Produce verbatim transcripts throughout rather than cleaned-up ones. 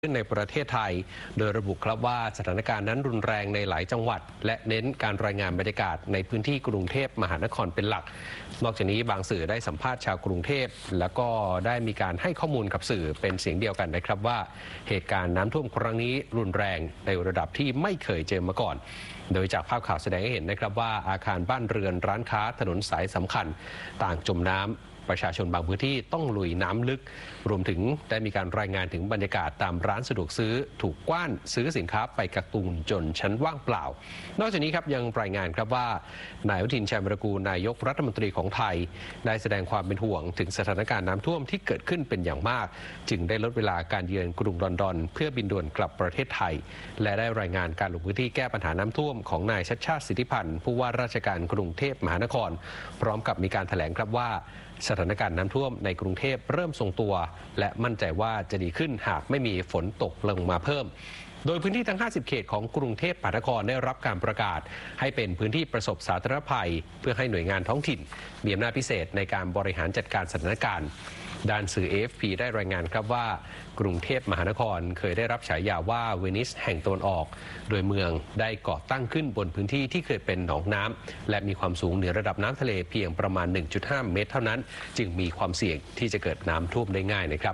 ขึ้นในประเทศไทยโดยระบุครับว่าสถานการณ์นั้นรุนแรงในหลายจังหวัดและเน้นการรายงานบรรยากาศในพื้นที่กรุงเทพมหานครเป็นหลักนอกจากนี้บางสื่อได้สัมภาษณ์ชาวกรุงเทพแล้วก็ได้มีการให้ข้อมูลกับสื่อเป็นเสียงเดียวกันนะครับว่าเหตุการณ์น้ำท่วมครั้งนี้รุนแรงในระดับที่ไม่เคยเจอมาก่อนโดยจากภาพข่าวแสดงให้เห็นนะครับว่าอาคารบ้านเรือนร้านค้าถนนสายสำคัญต่างจมน้ำประชาชนบางพื้นที่ต้องลุยน้ำลึกรวมถึงได้มีการรายงานถึงบรรยากาศตามร้านสะดวกซื้อถูกกว้านซื้อสินค้าไปกักตุนจนชั้นว่างเปล่านอกจากนี้ครับยังรายงานครับว่านายอนุทินชาญวิรากูลนายกรัฐมนตรีของไทยได้แสดงความเป็นห่วงถึงสถานการณ์น้ำท่วมที่เกิดขึ้นเป็นอย่างมากจึงได้ลดเวลาการเยือนกรุงลอนดอนเพื่อบินด่วนกลับประเทศไทยและได้รายงานการลงพื้นที่แก้ปัญหาน้ำท่วมของนายชัชชาติสิทธิพันธ์ผู้ว่าราชการกรุงเทพมหานครพร้อมกับมีการแถลงครับว่าสถานการณ์น้ำท่วมในกรุงเทพเริ่มทรงตัวและมั่นใจว่าจะดีขึ้นหากไม่มีฝนตกลงมาเพิ่มโดยพื้นที่ทั้งห้าสิบเขตของกรุงเทพมหานครได้รับการประกาศให้เป็นพื้นที่ประสบสาธารณภัยเพื่อให้หน่วยงานท้องถิ่นมีอำนาจพิเศษในการบริหารจัดการสถานการณ์ด้านสื่อ เอ เอฟ พี ได้รายงานครับว่ากรุงเทพมหานครเคยได้รับฉายาว่าเวนิสแห่งตะวันออกโดยเมืองได้ก่อตั้งขึ้นบนพื้นที่ที่เคยเป็นหนองน้ำและมีความสูงเหนือระดับน้ำทะเลเพียงประมาณ หนึ่งจุดห้า เมตรเท่านั้นจึงมีความเสี่ยงที่จะเกิดน้ำท่วมได้ง่ายนะครับ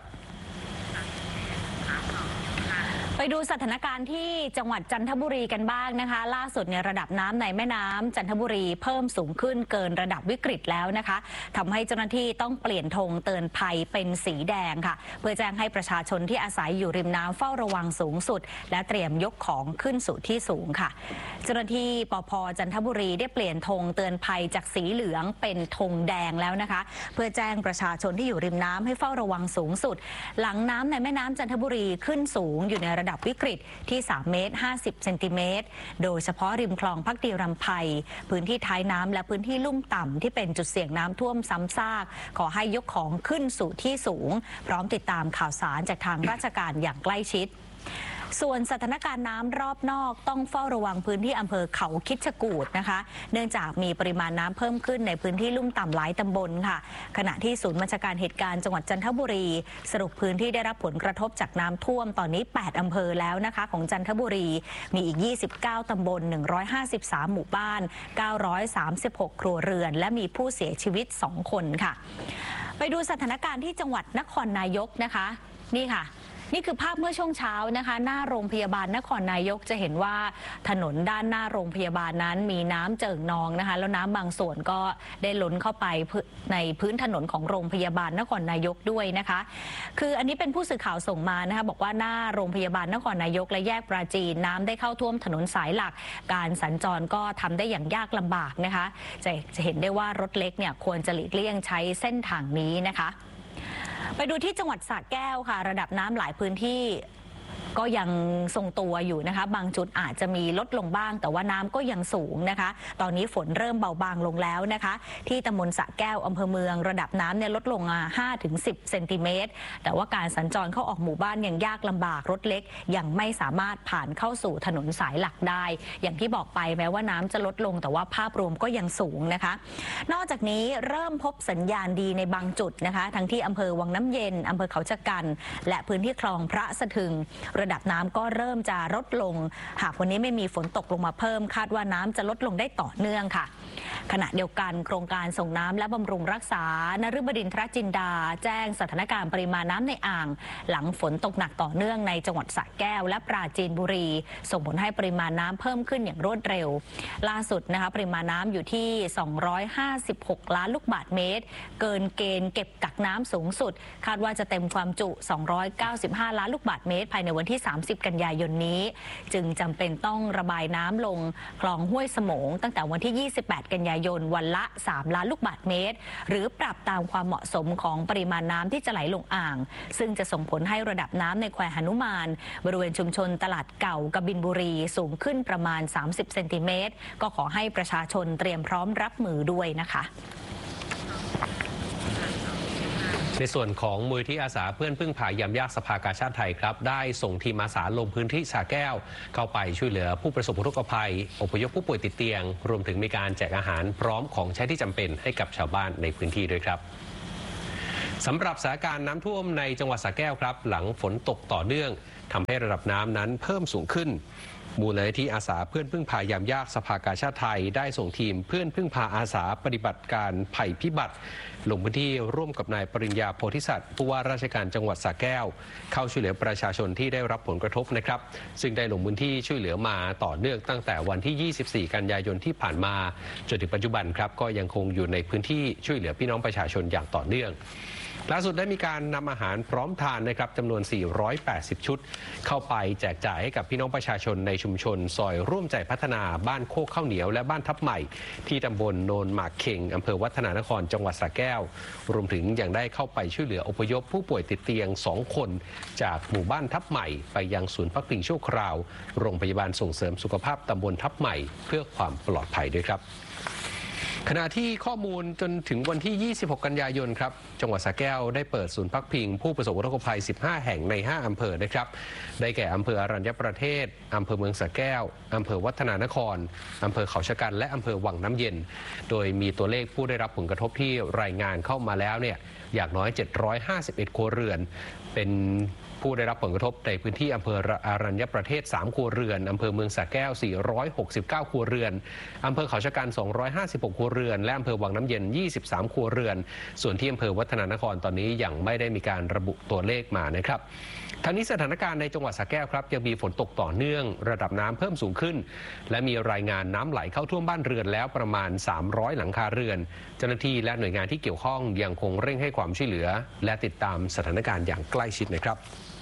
ไปดูสถานการณ์ที่จังหวัดจันทบุรีกันบ้างนะคะล่าสุดในระดับน้ำในแม่น้ำจันทบุรีเพิ่มสูงขึ้นเกินระดับวิกฤตแล้วนะคะทำให้เจ้าหน้าที่ต้องเปลี่ยนธงเตือนภัยเป็นสีแดงค่ะเพื่อแจ้งให้ประชาชนที่อาศัยอยู่ริมน้ำเฝ้าระวังสูงสุดและเตรียมยกของขึ้นสู่ที่สูงค่ะเจ้าหน้าที่ปภ.จันทบุรีได้เปลี่ยนธงเตือนภัยจากสีเหลืองเป็นธงแดงแล้วนะคะเพื่อแจ้งประชาชนที่อยู่ริมน้ำให้เฝ้าระวังสูงสุดหลังน้ำในแม่น้ำจันทบุรีขึ้นสูงอยู่ในระดับวิกฤตที่สามเมตรห้าสิบเซนติเมตรโดยเฉพาะริมคลองพักดีรำไพพื้นที่ท้ายน้ำและพื้นที่ลุ่มต่ำที่เป็นจุดเสี่ยงน้ำท่วมซ้ำซากขอให้ยกของขึ้นสู่ที่สูงพร้อมติดตามข่าวสารจากทางราชการอย่างใกล้ชิดส่วนสถานการณ์น้ำรอบนอกต้องเฝ้าระวังพื้นที่อำเภอเขาคิดจกูฏนะคะเนื่องจากมีปริมาณน้ำเพิ่มขึ้นในพื้นที่ลุ่มต่ำหลายตำบลค่ะขณะที่ศูนย์บัญชาการเหตุการณ์จังหวัดจันทบุรีสรุปพื้นที่ได้รับผลกระทบจากน้ำท่วมตอนนี้แปดอำเภอแล้วนะคะของจันทบุรีมีอีกยี่สิบเก้าตำบลหนึ่งร้อยห้าสิบสามหมู่บ้านเก้าร้อยสามสิบหกครัวเรือนและมีผู้เสียชีวิตสองคนค่ะไปดูสถานการณ์ที่จังหวัดนครนายกนะคะนี่ค่ะนี่คือภาพเมื่อช่วงเช้านะคะหน้าโรงพยาบาลนครนายกจะเห็นว่าถนนด้านหน้าโรงพยาบาลนั้นมีน้ำเจิ่งนองนะคะแล้วน้ำบางส่วนก็ได้ล้นเข้าไปในพื้นถนนของโรงพยาบาลนครนายกด้วยนะคะคืออันนี้เป็นผู้สื่อข่าวส่งมานะคะบอกว่าหน้าโรงพยาบาลนครนายกและแยกปราจีนน้ำได้เข้าท่วมถนนสายหลักการสัญจรก็ทำได้อย่างยากลำบากนะคะจะจะเห็นได้ว่ารถเล็กเนี่ยควรจะหลีกเลี่ยงใช้เส้นทางนี้นะคะไปดูที่จังหวัดสระแก้วค่ะระดับน้ำหลายพื้นที่ก็ยังทรงตัวอยู่นะคะบางจุดอาจจะมีลดลงบ้างแต่ว่าน้ำก็ยังสูงนะคะตอนนี้ฝนเริ่มเบาบางลงแล้วนะคะที่ตำบลสระแก้วอำเภอเมืองระดับน้ำเนี่ยลดลงมา ห้าถึงสิบ เซนติเมตรแต่ว่าการสัญจรเข้าออกหมู่บ้านยังยากลำบากรถเล็กยังไม่สามารถผ่านเข้าสู่ถนนสายหลักได้อย่างที่บอกไปแม้ว่าน้ำจะลดลงแต่ว่าภาพรวมก็ยังสูงนะคะนอกจากนี้เริ่มพบสัญญาณดีในบางจุดนะคะทั้งที่อำเภอวังน้ำเย็นอำเภอเขาชะกันและพื้นที่คลองพระสะทึงระดับน้ำก็เริ่มจะลดลงหากวันนี้ไม่มีฝนตกลงมาเพิ่มคาดว่าน้ำจะลดลงได้ต่อเนื่องค่ะขณะเดียวกันโครงการส่งน้ำและบำรุงรักษานฤบดินทรจินดาแจ้งสถานการณ์ปริมาณน้ำในอ่างหลังฝนตกหนักต่อเนื่องในจังหวัดสระแก้วและปราจีนบุรีส่งผลให้ปริมาณน้ำเพิ่มขึ้นอย่างรวดเร็วล่าสุดนะคะปริมาณน้ำอยู่ที่สองร้อยห้าสิบหกล้านลูกบาศก์เมตรเกินเกณฑ์เก็บกักน้ำสูงสุดคาดว่าจะเต็มความจุสองร้อยเก้าสิบห้าล้านลูกบาศก์เมตรภายในวันที่สามสิบกันยายนนี้จึงจำเป็นต้องระบายน้ำลงคลองห้วยสมงตั้งแต่วันที่ยี่สิบแปดกันยายนวันละสามล้านลูกบาศก์เมตรหรือปรับตามความเหมาะสมของปริมาณน้ำที่จะไหลลงอ่างซึ่งจะส่งผลให้ระดับน้ำในแควหนุมานบริเวณชุมชนตลาดเก่ากบินบุรีสูงขึ้นประมาณสามสิบเซนติเมตรก็ขอให้ประชาชนเตรียมพร้อมรับมือด้วยนะคะในส่วนของมูลที่อาสาเพื่อนพึ่งพายามยากสภากาชาติไทยครับได้ส่งทีมอาสาลงพื้นที่สระแก้วเข้าไปช่วยเหลือผู้ประสบอุทกภัยอพยพผู้ป่วยติดเตียงรวมถึงมีการแจกอาหารพร้อมของใช้ที่จำเป็นให้กับชาวบ้านในพื้นที่ด้วยครับสำหรับสถานการณ์น้ำท่วมในจังหวัดสระแก้วครับหลังฝนตกต่อเนื่องทำให้ระดับน้ำนั้นเพิ่มสูงขึ้นมูลนิธิอาสาเพื่อนพึ่งพายามยากสภากาชาติไทยได้ส่งทีมเพื่อนพึ่งพาอาสาปฏิบัติการภัยพิบัติลงพื้นที่ร่วมกับนายปริญญาโพธิสัตว์ผู้ว่าราชการจังหวัดสระแก้วเข้าช่วยเหลือประชาชนที่ได้รับผลกระทบนะครับซึ่งได้ลงพื้นที่ช่วยเหลือมาต่อเนื่องตั้งแต่วันที่ยี่สิบสี่กันยายนที่ผ่านมาจนถึงปัจจุบันครับก็ยังคงอยู่ในพื้นที่ช่วยเหลือพี่น้องประชาชนอย่างต่อเนื่องล่าสุดได้มีการนำอาหารพร้อมทานนะครับจำนวนสี่ร้อยแปดสิบชุดเข้าไปแจกจ่ายให้กับพี่น้องประชาชนในชุมชนซอยร่วมใจพัฒนาบ้านโคกข้าวเหนียวและบ้านทับใหม่ที่ตำบลโนนหมากเข่งอำเภอวัฒนานครจังหวัดสระแก้วรวมถึงยังได้เข้าไปช่วยเหลืออพยพผู้ป่วยติดเตียงสองคนจากหมู่บ้านทับใหม่ไปยังศูนย์พักพิงชั่วคราวโรงพยาบาลส่งเสริมสุขภาพตำบลทับใหม่เพื่อความปลอดภัยด้วยครับขณะที่ข้อมูลจนถึงวันที่ยี่สิบหกกันยายนครับจังหวัดสระแก้วได้เปิดศูนย์พักพิงผู้ประสบอุทกภัยสิบห้าแห่งในห้าอำเภอนะครับได้แก่อำเภออรัญญประเทศอำเภอเมืองสระแก้วอำเภอวัฒนานครอำเภอเขาชะกันและอำเภอวังน้ำเย็นโดยมีตัวเลขผู้ได้รับผลกระทบที่รายงานเข้ามาแล้วเนี่ยอย่างน้อยเจ็ดร้อยห้าสิบเอ็ดครัวเรือนเป็นผู้ได้รับผลกระทบในพื้นที่อำเภออรัญญประเทศสามครัวเรือนอำเภอเมืองสระแก้วสี่ร้อยหกสิบเก้าครัวเรือนอำเภอเขาชะกันสองร้อยห้าสิบหกครัวเรือนและอำเภอวังน้ำเย็นยี่สิบสามครัวเรือนส่วนที่อำเภอวัฒนานครตอนนี้ยังไม่ได้มีการระบุตัวเลขมานะครับทั้งนี้สถานการณ์ในจังหวัดสระแก้วครับยังมีฝนตกต่อเนื่องระดับน้ำเพิ่มสูงขึ้นและมีรายงานน้ำไหลเข้าท่วมบ้านเรือนแล้วประมาณสามร้อยหลังคาเรือนเจ้าหน้าที่และหน่วยงานที่เกี่ยวข้องยังคงเร่งให้ความช่วยเหลือและติดตามสถานการณ์อย่างใกล้ชิดนะครับ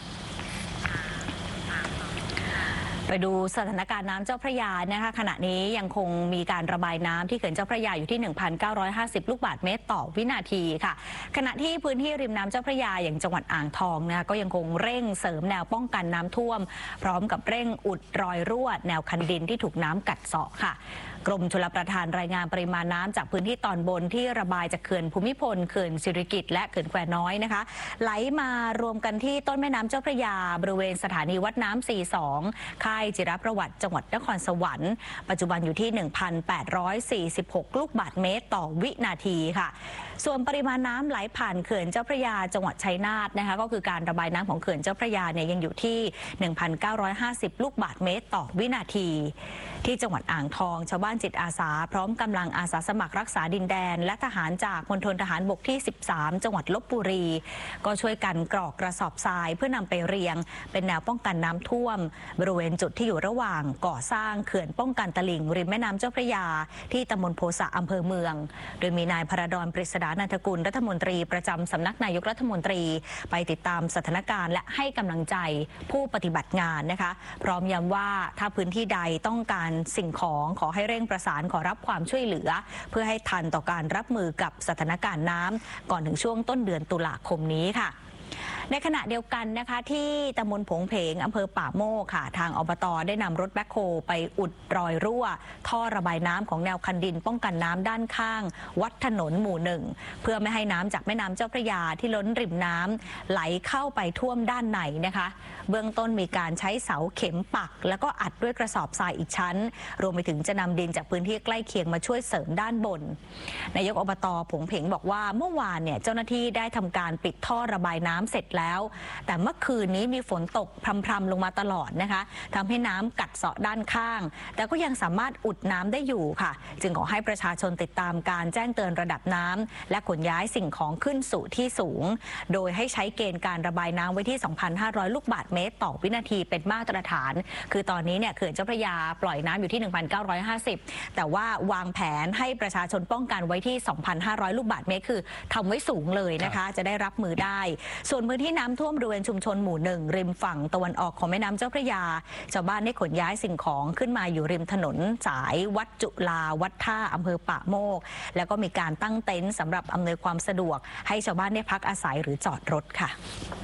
ไปดูสถานการณ์น้ำเจ้าพระยานะคะขณะนี้ยังคงมีการระบายน้ำที่เขื่อนเจ้าพระยาอยู่ที่ หนึ่งพันเก้าร้อยห้าสิบ ลูกบาศก์เมตรต่อวินาทีค่ะขณะที่พื้นที่ริมน้ำเจ้าพระยาอย่างจังหวัดอ่างทองนะคะก็ยังคงเร่งเสริมแนวป้องกันน้ำท่วมพร้อมกับเร่งอุดรอยรั่วแนวคันดินที่ถูกน้ำกัดเซาะค่ะกรมชลประทานรายงานปริมาณน้ำจากพื้นที่ตอนบนที่ระบายจากเขื่อนภูมิพลเขื่อนสิริกิติ์และเขื่อนแควน้อยนะคะไหลมารวมกันที่ต้นแม่น้ำเจ้าพระยาบริเวณสถานีวัดน้ำสี่สิบสองค่ายจิรประวัติจังหวัดนครสวรรค์ปัจจุบันอยู่ที่ หนึ่งพันแปดร้อยสี่สิบหก ลูกบาศก์เมตรต่อวินาทีค่ะส่วนปริมาณน้ำไหลผ่านเขื่อนเจ้าพระยาจังหวัดชัยนาทนะคะก็คือการระบายน้ำของเขื่อนเจ้าพระยาเนี่ยยังอยู่ที่ หนึ่งพันเก้าร้อยห้าสิบ ลูกบาศก์เมตรต่อวินาทีที่จังหวัดอ่างทองชาวบ้านจิตอาสาพร้อมกำลังอาสาสมัครรักษาดินแดนและทหารจากมณฑลทหารบกที่สิบสามจังหวัดลบบุรีก็ช่วยกันกรอกกระสอบทรายเพื่อนำไปเรียงเป็นแนวป้องกันน้ำท่วมบริเวณจุดที่อยู่ระหว่างก่อสร้างเขื่อนป้องกันตลิ่งริมแม่น้ำเจ้าพระยาที่ตำบลโพสะอำเภอเมืองโดยมีนายพระดรปริศดานันทกุลรัฐมนตรีประจำสำนักนายกรัฐมนตรีไปติดตามสถานการณ์และให้กำลังใจผู้ปฏิบัติงานนะคะพร้อมย้ำว่าถ้าพื้นที่ใดต้องการสิ่งของขอให้เร่งประสานขอรับความช่วยเหลือเพื่อให้ทันต่อการรับมือกับสถานการณ์น้ำก่อนถึงช่วงต้นเดือนตุลาคมนี้ค่ะในขณะเดียวกันนะคะที่ตำบลผงเพงอำเภอป่าโมกค่ะทางอบต.ได้นำรถแบ็คโฮไปอุดรอยรั่วท่อระบายน้ำของแนวคันดินป้องกันน้ำด้านข้างวัดถนนหมู่หนึ่งเพื่อไม่ให้น้ำจากแม่น้ำเจ้าพระยาที่ล้นริมน้ำไหลเข้าไปท่วมด้านในนะคะเบื้องต้นมีการใช้เสาเข็มปักแล้วก็อัดด้วยกระสอบทรายอีกชั้นรวมไปถึงจะนำดินจากพื้นที่ใกล้เคียงมาช่วยเสริมด้านบนนายกอบต.ผงเพงบอกว่าเมื่อวานเนี่ยเจ้าหน้าที่ได้ทำการปิดท่อระบายน้ำเสร็จแล้วแต่เมื่อคืนนี้มีฝนตกพรำๆลงมาตลอดนะคะทำให้น้ำกัดเซาะด้านข้างแต่ก็ยังสามารถอุดน้ำได้อยู่ค่ะจึงขอให้ประชาชนติดตามการแจ้งเตือนระดับน้ำและขนย้ายสิ่งของขึ้นสู่ที่สูงโดยให้ใช้เกณฑ์การระบายน้ำไว้ที่ สองพันห้าร้อย ลูกบาศก์เมตรต่อวินาทีเป็นมาตรฐานคือตอนนี้เนี่ยเขื่อนเจ้าพระยาปล่อยน้ำอยู่ที่ หนึ่งพันเก้าร้อยห้าสิบ แต่ว่าวางแผนให้ประชาชนป้องกันไว้ที่ สองพันห้าร้อย ลูกบาศก์เมตรคือทำไว้สูงเลยนะคะจะได้รับมือได้ส่วนพื้นที่น้ำท่วมบริเวณชุมชนหมู่หนึ่งริมฝั่งตะวันออกของแม่น้ำเจ้าพระยาชาวบ้านได้ขนย้ายสิ่งของขึ้นมาอยู่ริมถนนสายวัดจุฬาวัดท่าอำเภอป่าโมกแล้วก็มีการตั้งเต็นท์สำหรับอำนวยความสะดวกให้ชาวบ้านได้พักอาศัยหรือจอดรถค่ะ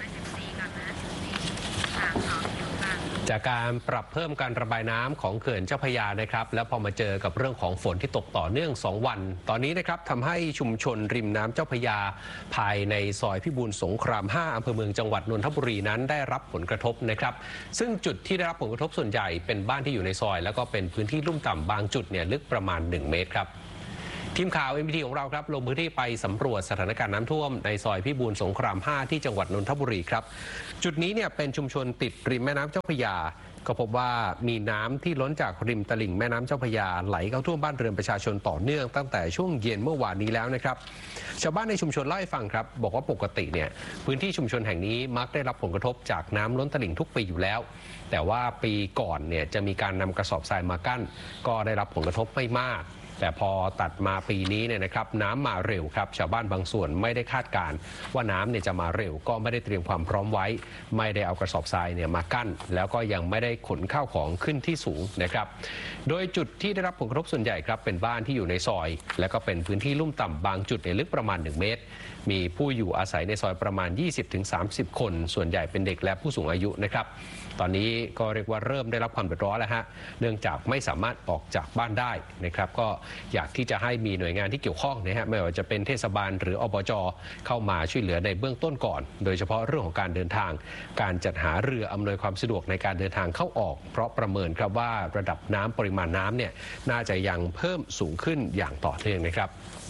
จากการปรับเพิ่มการระบายน้ำของเขื่อนเจ้าพระยานะครับแล้วพอมาเจอกับเรื่องของฝนที่ตกต่อเนื่องสองวันตอนนี้นะครับทำให้ชุมชนริมน้ำเจ้าพระยาภายในซอยพิบูลสงครามห้าอำเภอเมืองจังหวัดนนทบุรีนั้นได้รับผลกระทบนะครับซึ่งจุดที่ได้รับผลกระทบส่วนใหญ่เป็นบ้านที่อยู่ในซอยแล้วก็เป็นพื้นที่ลุ่มต่ำบางจุดเนี่ยลึกประมาณหนึ่งเมตรครับทีทีมข่าว เอ็ม บี ที ของเราครับลงพื้นที่ไปสำรวจสถานการณ์น้ำท่วมในซอยพิบูลสงครามห้าที่จังหวัดนนทบุรีครับจุดนี้เนี่ยเป็นชุมชนติดริมแม่น้ำเจ้าพระยาก็พบว่ามีน้ำที่ล้นจากริมตลิ่งแม่น้ำเจ้าพระยาไหลเข้าท่วมบ้านเรือนประชาชนต่อเนื่องตั้งแต่ช่วงเย็นเมื่อวานนี้แล้วนะครับชาวบ้านในชุมชนเล่าให้ฟังครับบอกว่าปกติเนี่ยพื้นที่ชุมชนแห่งนี้มักได้รับผลกระทบจากน้ำล้นตลิ่งทุกปีอยู่แล้วแต่ว่าปีก่อนเนี่ยจะมีการนำกระสอบทรายมากั้นก็ได้รับผลกระทบไม่มากแต่พอตัดมาปีนี้เนี่ยนะครับน้ำมาเร็วครับชาวบ้านบางส่วนไม่ได้คาดการณ์ว่าน้ำเนี่ยจะมาเร็วก็ไม่ได้เตรียมความพร้อมไว้ไม่ได้เอากระสอบทรายเนี่ยมากั้นแล้วก็ยังไม่ได้ขนข้าวของขึ้นที่สูงนะครับโดยจุดที่ได้รับผลกระทบส่วนใหญ่ครับเป็นบ้านที่อยู่ในซอยและก็เป็นพื้นที่ลุ่มต่ำบางจุดในลึกประมาณหนึ่งเมตรมีผู้อยู่อาศัยในซอยประมาณ ยี่สิบถึงสามสิบ คนส่วนใหญ่เป็นเด็กและผู้สูงอายุนะครับตอนนี้ก็เรียกว่าเริ่มได้รับความเดือดร้อนแล้วฮะเนื่องจากไม่สามารถออกจากบ้านได้นะครับก็อยากที่จะให้มีหน่วยงานที่เกี่ยวข้องนะฮะไม่ว่าจะเป็นเทศบาลหรืออบจ.เข้ามาช่วยเหลือในเบื้องต้นก่อนโดยเฉพาะเรื่องของการเดินทางการจัดหาเรืออำนวยความสะดวกในการเดินทางเข้าออกเพราะประเมินครับว่าระดับน้ำปริมาณน้ำเนี่ยน่าจะยังเพิ่มสูงขึ้นอย่างต่อเนื่องนะครับ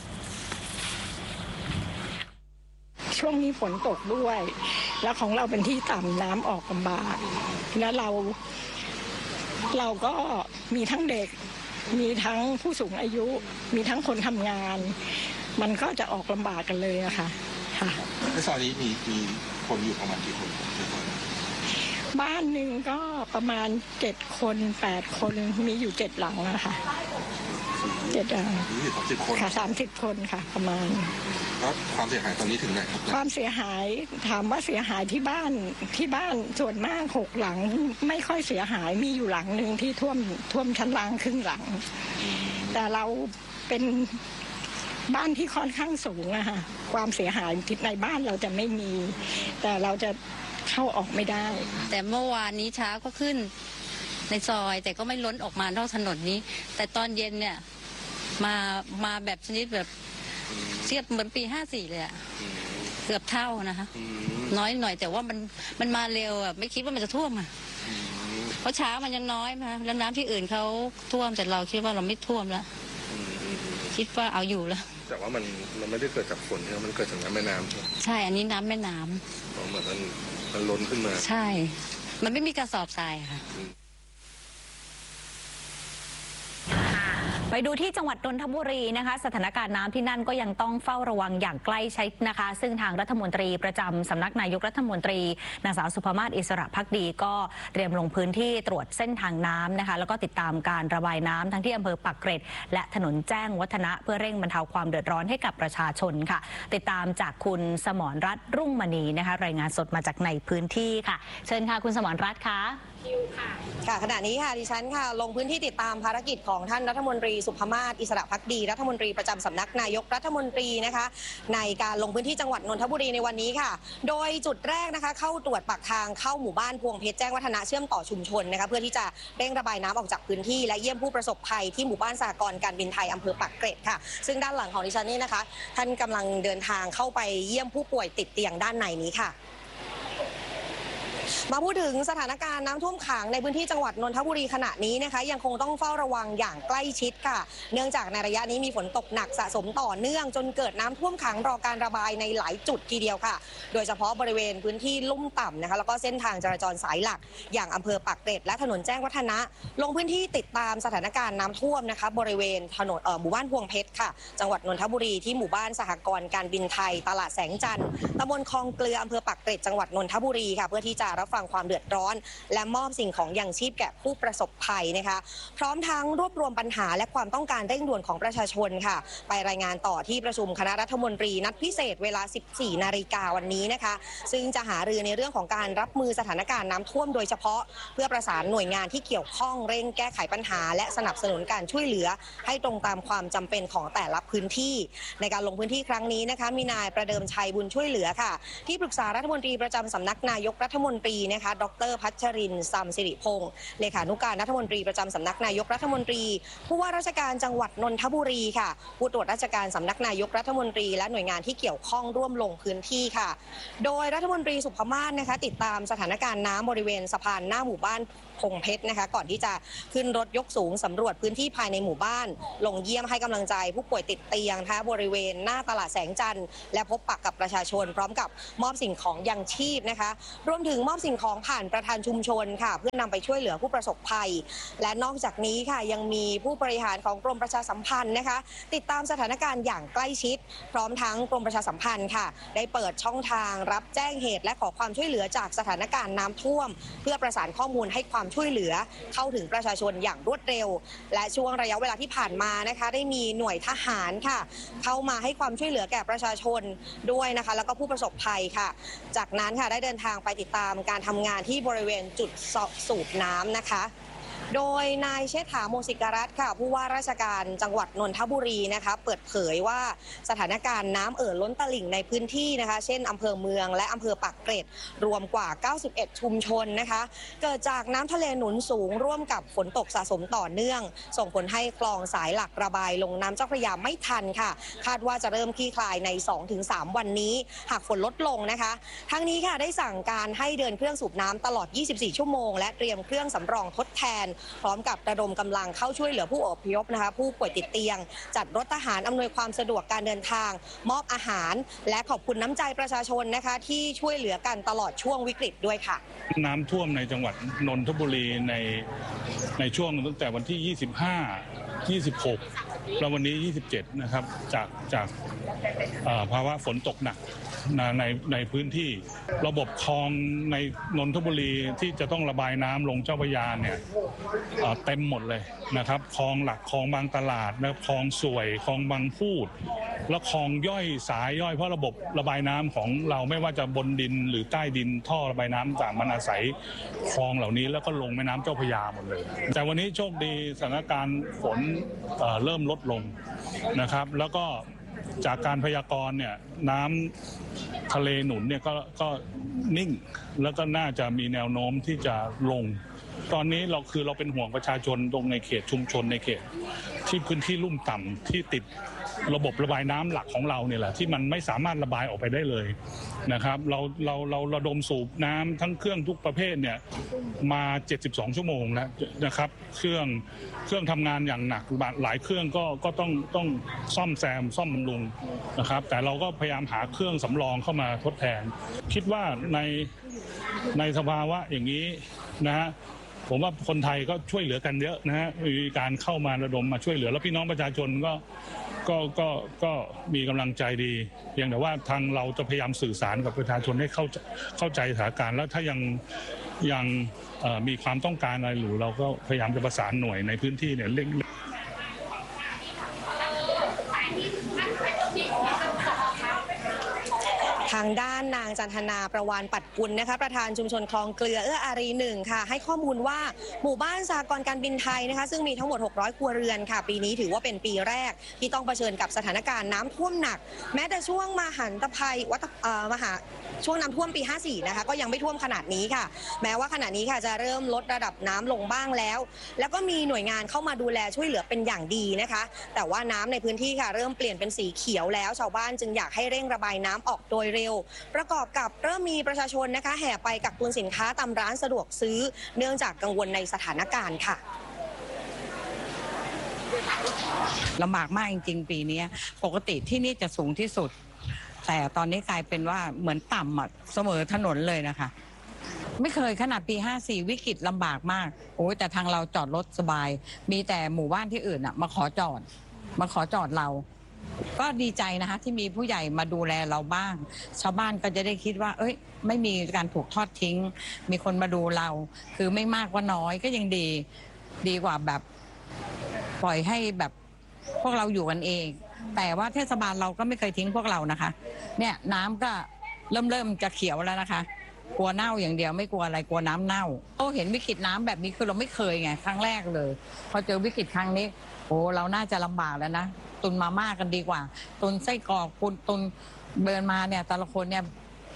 ช่วงนี้ฝนตกด้วยแล้วของเราเป็นที่ต่ำน้ำออกลำบากแล้วเราเราก็มีทั้งเด็กมีทั้งผู้สูงอายุมีทั้งคนทำงานมันก็จะออกลำบากกันเลยอะค่ะค่ะในซอยนี้มีมีคนอยู่ประมาณกี่คนบ้านหนึ่งก็ประมาณเจ็ดคนแปดคนมีอยู่เจ็ดหลังนะคะเจ็ดหลังสามสิบคนค่ะสามสิบคนค่ะประมาณแล้วความเสียหายตอนนี้ถึงไหนครับความเสียหายถามว่าเสียหายที่บ้านที่บ้านส่วนมากหกหลังไม่ค่อยเสียหายมีอยู่หลังหนึ่งที่ท่วมท่วมชั้นล่างครึ่งหลังแต่เราเป็นบ้านที่ค่อนข้างสูงอะค่ะความเสียหายในบ้านเราจะไม่มีแต่เราจะเข้าออกไม่ได้แต่เมื่อวานนี้เช้าก็ขึ้นในซอยแต่ก็ไม่ล้นออกมานอกถนนนี้แต่ตอนเย็นเนี่ยมามาแบบชนิดแบบเทียบเหมือนปีห้าสี่เลยอะเกือบเท่านะคะน้อยหน่อยแต่ว่ามันมันมาเร็วอะไม่คิดว่ามันจะท่วมอะเพราะเช้ามันยังน้อยมาแล้วน้ำที่อื่นเขาท่วมแต่เราคิดว่าเราไม่ท่วมแล้วคิดว่าเอาอยู่แล้วแต่ว่ามันมันไม่ได้เกิดจากฝนใช่ไหมมันเกิดจากน้ำแม่น้ำใช่อันนี้น้ำแม่น้ำเหมือนมันมันล้นขึ้นมาใช่มันไม่มีกระสอบทรายค่ะไปดูที่จังหวัดนนทบุรีนะคะสถานการณ์น้ำที่นั่นก็ยังต้องเฝ้าระวังอย่างใกล้ชิดนะคะซึ่งทางรัฐมนตรีประจำสำนักนายกรัฐมนตรีนางสาวสุภมาศอิสระภักดีก็เตรียมลงพื้นที่ตรวจเส้นทางน้ำนะคะแล้วก็ติดตามการระบายน้ำทั้งที่อำเภอปากเกร็ดและถนนแจ้งวัฒนะเพื่อเร่งบรรเทาความเดือดร้อนให้กับประชาชนค่ะติดตามจากคุณสมรรัตน์รุ่งมณีนะคะรายงานสดมาจากในพื้นที่ค่ะเชิญค่ะคุณสมรรัตน์ค่ะค่ะขณะนี้ค่ะดิฉันค่ะลงพื้นที่ติดตามภารกิจของท่านรัฐมนตรีสุภมาศอิสระภักดีรัฐมนตรีประจำสำนักนายกรัฐมนตรีนะคะในการลงพื้นที่จังหวัดนนทบุรีในวันนี้ค่ะโดยจุดแรกนะคะเข้าตรวจปากทางเข้าหมู่บ้านพวงเพชรแจ้งวัฒนะเชื่อมต่อชุมชนนะคะเพื่อที่จะเร่งระบายน้ำออกจากพื้นที่และเยี่ยมผู้ประสบภัยที่หมู่บ้านสหกรณ์การบินไทยอำเภอปากเกร็ดค่ะซึ่งด้านหลังของดิฉันนี่นะคะท่านกำลังเดินทางเข้าไปเยี่ยมผู้ป่วยติดเตียงด้านในนี้ค่ะมาพูดถึงสถานการณ์น้ำท่วมขังในพื้นที่จังหวัดนนทบุรีขณะนี้นะคะยังคงต้องเฝ้าระวังอย่างใกล้ชิดค่ะเนื่องจากในระยะนี้มีฝนตกหนักสะสมต่อเนื่องจนเกิดน้ำท่วมขังรอการระบายในหลายจุดทีเดียวค่ะโดยเฉพาะบริเวณพื้นที่ลุ่มต่ำนะคะแล้วก็เส้นทางจราจรสายหลักอย่างอำเภอปากเกร็ดและถนนแจ้งวัฒนะลงพื้นที่ติดตามสถานการณ์น้ำท่วมนะคะบริเวณถนนเอ่อหมู่บ้านพวงเพชรค่ะจังหวัดนนทบุรีที่หมู่บ้านสหกรณ์การบินไทยตลาดแสงจันทร์ตำบลคลองเกลืออำเภอปากเกร็ดจังหวัดนนทบุรีค่ะเพื่อที่จะรับฟังความเดือดร้อนและมอบสิ่งของยังชีพแก่ผู้ประสบภัยนะคะพร้อมทั้งรวบรวมปัญหาและความต้องการเร่งด่วนของประชาชนค่ะไปรายงานต่อที่ประชุมคณะรัฐมนตรีนัดพิเศษเวลา สิบสี่นาฬิกาวันนี้นะคะซึ่งจะหารือในเรื่องของการรับมือสถานการณ์น้ำท่วมโดยเฉพาะเพื่อประสานหน่วยงานที่เกี่ยวข้องเร่งแก้ไขปัญหาและสนับสนุนการช่วยเหลือให้ตรงตามความจำเป็นของแต่ละพื้นที่ในการลงพื้นที่ครั้งนี้นะคะมีนายประเดิมชัยบุญช่วยเหลือค่ะที่ปรึกษารัฐมนตรีประจำสำนักนายกรัฐมนตรีนะคะดรพัชรินทร์ซัมสิริพงศ์เลขานุการรัฐมนตรีประจำสำนักนายกรัฐมนตรีผู้ว่าราชการจังหวัดนนทบุรีค่ะผู้ตรวจราชการสำนักนายกรัฐมนตรีและหน่วยงานที่เกี่ยวข้องร่วมลงพื้นที่ค่ะโดยรัฐมนตรีสุภมาศนะคะติดตามสถานการณ์น้ำบริเวณสะพานหน้าหมู่บ้านพงเพชรนะคะก่อนที่จะขึ้นรถยกสูงสำรวจพื้นที่ภายในหมู่บ้านลงเยี่ยมให้กำลังใจผู้ป่วยติดเตียงนะคะบริเวณหน้าตลาดแสงจันทร์และพบปะกับประชาชนพร้อมกับมอบสิ่งของยังชีพนะคะรวมถึงมอบสิ่งของผ่านประธานชุมชนค่ะเพื่อนำไปช่วยเหลือผู้ประสบภัยและนอกจากนี้ค่ะยังมีผู้บริหารของกรมประชาสัมพันธ์นะคะติดตามสถานการณ์อย่างใกล้ชิดพร้อมทั้งกรมประชาสัมพันธ์ค่ะได้เปิดช่องทางรับแจ้งเหตุและขอความช่วยเหลือจากสถานการณ์น้ำท่วมเพื่อประสานข้อมูลให้ความช่วยเหลือเข้าถึงประชาชนอย่างรวดเร็วและช่วงระยะเวลาที่ผ่านมานะคะได้มีหน่วยทหารค่ะเข้ามาให้ความช่วยเหลือแก่ประชาชนด้วยนะคะแล้วก็ผู้ประสบภัยค่ะจากนั้นค่ะได้เดินทางไปติดตามการทำงานที่บริเวณจุดสูบน้ำนะคะโดยนายเชษฐาโมสิการัตน์ค่ะผู้ว่าราชการจังหวัดนนทบุรีนะคะเปิดเผยว่าสถานการณ์น้ำเอ่อล้นตลิ่งในพื้นที่นะคะเช่นอำเภอเมืองและอำเภอปากเกร็ดรวมกว่าเก้าสิบเอ็ดชุมชนนะคะเกิดจากน้ำทะเลหนุนสูงร่วมกับฝนตกสะสมต่อเนื่องส่งผลให้คลองสายหลักระบายลงน้ำเจ้าพระยาไม่ทันค่ะคาดว่าจะเริ่มคลี่คลายใน สองถึงสาม วันนี้หากฝนลดลงนะคะทั้งนี้ค่ะได้สั่งการให้เดินเครื่องสูบน้ำตลอดยี่สิบสี่ชั่วโมงและเตรียมเครื่องสำรองทดแทนพร้อมกับระดมกำลังเข้าช่วยเหลือผู้อพยพนะคะผู้ป่วยติดเตียงจัดรถทหารอำนวยความสะดวกการเดินทางมอบอาหารและขอบคุณน้ำใจประชาชนนะคะที่ช่วยเหลือกันตลอดช่วงวิกฤตด้วยค่ะน้ำท่วมในจังหวัดนนทบุรีในในช่วงตั้งแต่วันที่ยี่สิบห้า ยี่สิบหกแล้ววันนี้ยี่สิบเจ็ดนะครับจากจากภาวะฝนตกหนักในในพื้นที่ระบบคลองในนนทบุรีที่จะต้องระบายน้ำลงเจ้าพระยาเนี่ยเต็มหมดเลยนะครับคลองหลักคลองบางตลาดนะคลองสวยคลองบางพูดแล้วคลองย่อยสายย่อยเพราะระบบระบายน้ำของเราไม่ว่าจะบนดินหรือใต้ดินท่อระบายน้ำต่างมันอาศัยคลองเหล่านี้แล้วก็ลงแม่น้ำเจ้าพระยาหมดเลยแต่วันนี้โชคดีสถานการณ์ฝนเอ่อเริ่มลดลงนะครับแล้วก็จากการพยากรณ์เนี่ยน้ำทะเลหนุนเนี่ยก็ก็นิ่งแล้วก็น่าจะมีแนวโน้มที่จะลงตอนนี้เราคือเราเป็นห่วงประชาชนตรงในเขตชุมชนในเขตที่พื้นที่ลุ่มต่ำที่ติดระบบระบายน้ำหลักของเราเนี่ยแหละที่มันไม่สามารถระบายออกไปได้เลยนะครับเราเราเราระดมสูบน้ำทั้งเครื่องทุกประเภทเนี่ยมาเจ็ดสิบสองชั่วโมงแล้วนะครับเครื่องเครื่องทำงานอย่างหนักหลายเครื่องก็ก็ต้องต้องซ่อมแซมซ่อมบำรุงนะครับแต่เราก็พยายามหาเครื่องสำรองเข้ามาทดแทนคิดว่าในในสภาวะอย่างนี้นะฮะผมว่าคนไทยก็ช่วยเหลือกันเยอะนะฮะมีการเข้ามาระดมมาช่วยเหลือแล้วพี่น้องประชาชนก็ก็ก็ก็มีกำลังใจดีเพียงแต่ว่าทางเราจะพยายามสื่อสารกับประชาชนให้เข้าเข้าใจสถานการณ์แล้วถ้ายังยังมีความต้องการอะไรหรือเราก็พยายามจะประสานหน่วยในพื้นที่เนี่ยเร่งทางด้านนางจันทนาประวานปัดกุลนะคะประธานชุมชนคลองเกลือเอื้ออารีหนึ่งค่ะให้ข้อมูลว่าหมู่บ้านสหกรณ์การบินไทยนะคะซึ่งมีทั้งหมดหกร้อยครัวเรือนค่ะปีนี้ถือว่าเป็นปีแรกที่ต้องเผชิญกับสถานการณ์น้ำท่วมหนักแม้แต่ช่วงมหันตภัยวัตมหาช่วงน้ำท่วมปีห้าสี่นะคะก็ยังไม่ท่วมขนาดนี้ค่ะแม้ว่าขณะนี้ค่ะจะเริ่มลดระดับน้ำลงบ้างแล้วแล้วก็มีหน่วยงานเข้ามาดูแลช่วยเหลือเป็นอย่างดีนะคะแต่ว่าน้ำในพื้นที่ค่ะเริ่มเปลี่ยนเป็นสีเขียวแล้วชาวบ้านจึงอยากให้เร่งระบายน้ำออกโดยเร็วประกอบกับเริ่มมีประชาชนนะคะแห่ไปกักตุนสินค้าตามร้านสะดวกซื้อเนื่องจากกังวลในสถานการณ์ค่ะลำบากมากจริงๆปีนี้ปกติที่นี่จะสูงที่สุดแต่ตอนนี้กลายเป็นว่าเหมือนต่ำอ่ะเสมอถนนเลยนะคะไม่เคยขนาดปีห้าสี่วิกฤตลำบากมากโอ้ยแต่ทางเราจอดรถสบายมีแต่หมู่บ้านที่อื่นอ่ะมาขอจอดมาขอจอดเราก็ดีใจนะคะที่มีผู้ใหญ่มาดูแลเราบ้างชาวบ้านก็จะได้คิดว่าเอ้ยไม่มีการถูกทอดทิ้งมีคนมาดูเราคือไม่มากก็น้อยก็ยังดีดีกว่าแบบปล่อยให้แบบพวกเราอยู่กันเองแต่ว่าเทศบาลเราก็ไม่เคยทิ้งพวกเรานะคะเนี่ยน้ำก็เริ่มเริ่มจะเขียวแล้วนะคะกลัวเน่าอย่างเดียวไม่กลัวอะไรกลัวน้ำเน่าโอ้เห็นวิกฤตน้ำแบบนี้คือเราไม่เคยไงครั้งแรกเลยพอเจอวิกฤตครั้งนี้โอ้เราน่าจะลำบากแล้วนะตุนมาม่ากันดีกว่าตุนไส้กรอกตุนตุนเดินมาเนี่ยแต่ละคนเนี่ย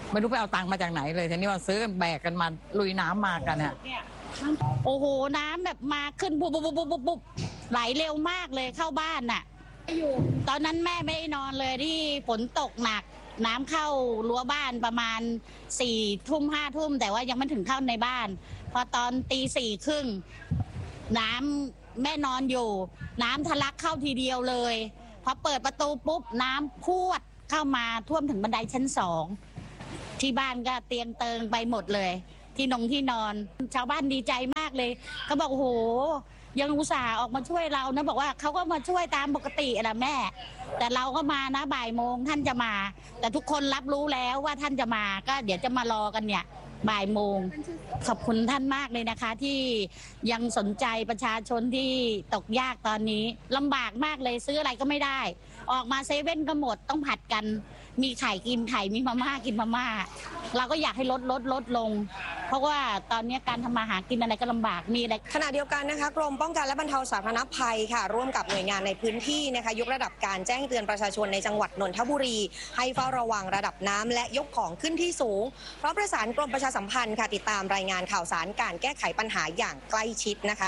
ไม่รู้ไปเอาตังค์มาจากไหนเลยทีนี้ว่าซื้อกันแบกกันมาลุยน้ำมากันฮะโอ้โหน้ำแบบมาขึ้นปุ๊บปุ๊บปุ๊บปุ๊บปุ๊บไหลเร็วมากเลยเข้าบ้านน่ะตอนนั้นแม่ไม่ได้นอนเลยที่ฝนตกหนักน้ำเข้ารั้วบ้านประมาณสี่ทุ่มห้าทุ่มแต่ว่ายังไม่ถึงเข้าในบ้านพอตอนตีสี่ครึ่งน้ำแม่นอนอยู่น้ำทะลักเข้าทีเดียวเลยพอเปิดประตูปุ๊บน้ำพรวดเข้ามาท่วมถึงบันไดชั้นสองที่บ้านก็เตียงเติงไปหมดเลยที่นงที่นอนชาวบ้านดีใจมากเลยเขาบอกโอ้โหยังอุตส่าห์ออกมาช่วยเรานะบอกว่าเขาก็มาช่วยตามปกติแหละแม่แต่เราก็มานะบ่ายโมงท่านจะมาแต่ทุกคนรับรู้แล้วว่าท่านจะมาก็เดี๋ยวจะมารอกันเนี่ยบ่ายโมงขอบคุณท่านมากเลยนะคะที่ยังสนใจประชาชนที่ตกยากตอนนี้ลำบากมากเลยซื้ออะไรก็ไม่ได้ออกมาเซเว่นก็หมดต้องผัดกันมีไข่กินไข่มีมาม่ากินมาม่าเราก็อยากให้ลดลดลดลงเพราะว่าตอนนี้การทำมาหากินอะไรก็ลำบากมีอะไรขณะเดียวกันนะคะกรมป้องกันและบรรเทาสาธารณภัยค่ะร่วมกับหน่วยงานในพื้นที่นะคะยกระดับการแจ้งเตือนประชาชนในจังหวัดนนทบุรีให้เฝ้าระวังระดับน้ำและยกของขึ้นที่สูงพร้อมประสานกรมประชาสัมพันธ์ค่ะติดตามรายงานข่าวสารการแก้ไขปัญหาอย่างใกล้ชิดนะคะ